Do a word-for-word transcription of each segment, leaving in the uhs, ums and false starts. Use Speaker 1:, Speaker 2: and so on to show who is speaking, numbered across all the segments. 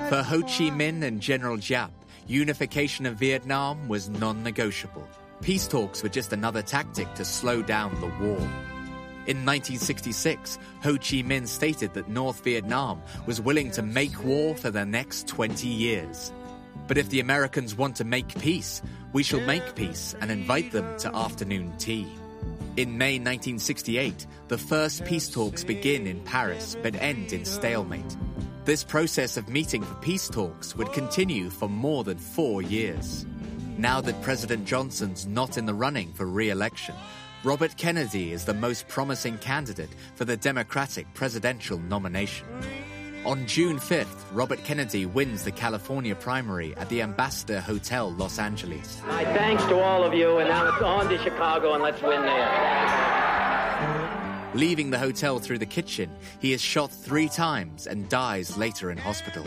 Speaker 1: For Ho Chi Minh and General Giap, unification of Vietnam was non-negotiable. Peace talks were just another tactic to slow down the war. In nineteen sixty-six, Ho Chi Minh stated that North Vietnam was willing to make war for the next twenty years. But if the Americans want to make peace, we shall make peace and invite them to afternoon tea. In May nineteen sixty-eight, the first peace talks begin in Paris but end in stalemate. This process of meeting for peace talks would continue for more than four years. Now that President Johnson's not in the running for re-election, Robert Kennedy is the most promising candidate for the Democratic presidential nomination. On June fifth, Robert Kennedy wins the California primary at the Ambassador Hotel, Los Angeles.
Speaker 2: My thanks to all of you, and now let's go on to Chicago and let's win there.
Speaker 1: Leaving the hotel through the kitchen, he is shot three times and dies later in hospital.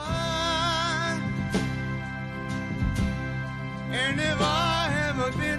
Speaker 3: And if I ever been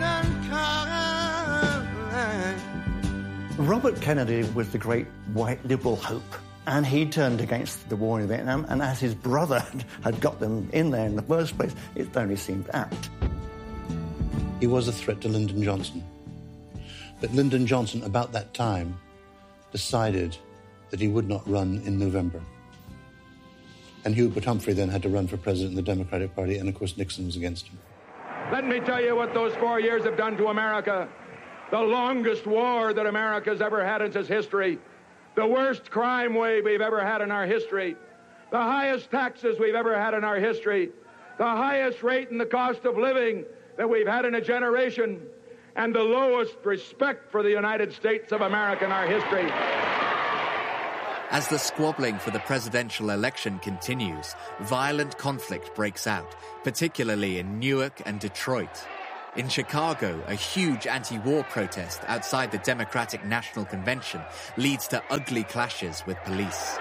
Speaker 3: unkind.
Speaker 4: Robert Kennedy was the great white liberal hope. And he turned against the war in Vietnam, and as his brother had got them in there in the first place, it only seemed apt.
Speaker 5: He was a threat to Lyndon Johnson. But Lyndon Johnson, about that time, decided that he would not run in November. And Hubert Humphrey then had to run for president in the Democratic Party, and of course Nixon was against him.
Speaker 6: Let me tell you what those four years have done to America. The longest war that America's ever had in its history. The worst crime wave we've ever had in our history. The highest taxes we've ever had in our history. The highest rate in the cost of living that we've had in a generation. And the lowest respect for the United States of America in our history.
Speaker 1: As the squabbling for the presidential election continues, violent conflict breaks out, particularly in Newark and Detroit. In Chicago, a huge anti-war protest outside the Democratic National Convention leads to ugly clashes with police.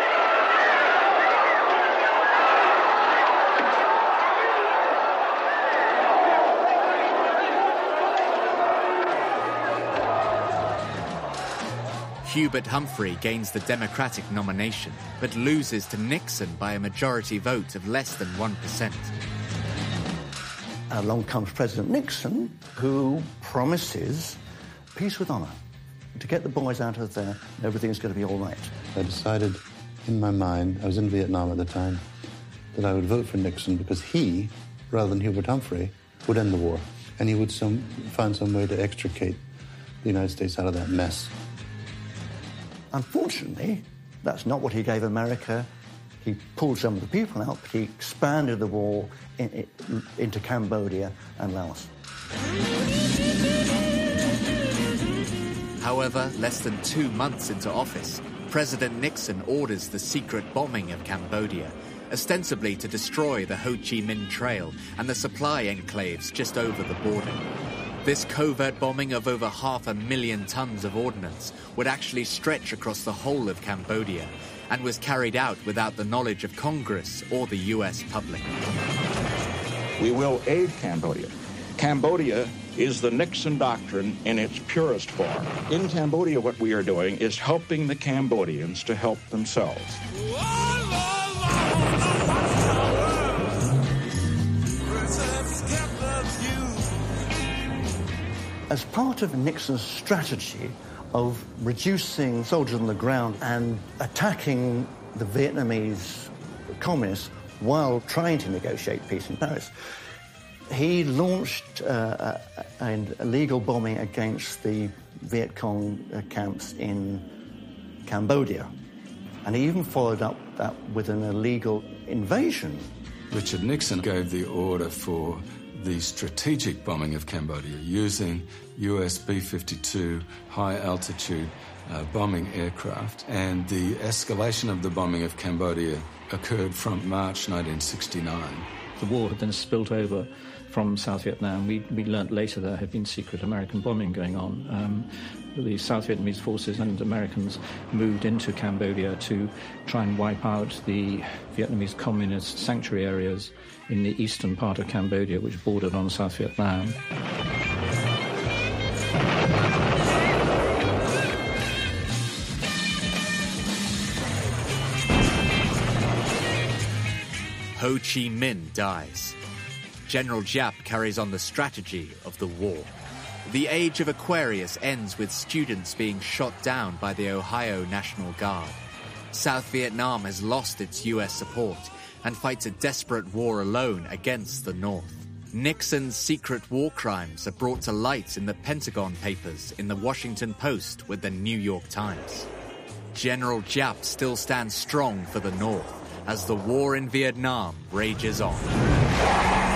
Speaker 1: Hubert Humphrey gains the Democratic nomination, but loses to Nixon by a majority vote of less than one percent.
Speaker 4: Along comes President Nixon, who promises peace with honor. To get the boys out of there, everything's going to be all right.
Speaker 5: I decided in my mind, I was in Vietnam at the time, that I would vote for Nixon because he, rather than Hubert Humphrey, would end the war. And he would some, find some way to extricate the United States out of that mess.
Speaker 4: Unfortunately, that's not what he gave America. He pulled some of the people out, but he expanded the war in, in, into Cambodia and Laos.
Speaker 1: However, less than two months into office, President Nixon orders the secret bombing of Cambodia, ostensibly to destroy the Ho Chi Minh Trail and the supply enclaves just over the border. This covert bombing of over half a million tons of ordnance would actually stretch across the whole of Cambodia, and was carried out without the knowledge of Congress or the U S public.
Speaker 7: We will aid Cambodia. Cambodia is the Nixon doctrine in its purest form. In Cambodia, what we are doing is helping the Cambodians to help themselves.
Speaker 4: As part of Nixon's strategy of reducing soldiers on the ground and attacking the Vietnamese communists while trying to negotiate peace in Paris, he launched uh, an illegal bombing against the Viet Cong uh, camps in Cambodia. And he even followed up that with an illegal invasion.
Speaker 8: Richard Nixon gave the order for the strategic bombing of Cambodia using U S B fifty-two high-altitude uh, bombing aircraft, and the escalation of the bombing of Cambodia occurred from March nineteen sixty-nine.
Speaker 9: The war had then spilt over from South Vietnam. We, we learnt later there had been secret American bombing going on. Um, the South Vietnamese forces and Americans moved into Cambodia to try and wipe out the Vietnamese communist sanctuary areas in the eastern part of Cambodia, which bordered on South Vietnam.
Speaker 1: Ho Chi Minh dies. General Giap carries on the strategy of the war. The age of Aquarius ends with students being shot down by the Ohio National Guard. South Vietnam has lost its U S support and fights a desperate war alone against the North. Nixon's secret war crimes are brought to light in the Pentagon Papers, in the Washington Post, with the New York Times. General Giap still stands strong for the North as the war in Vietnam rages on.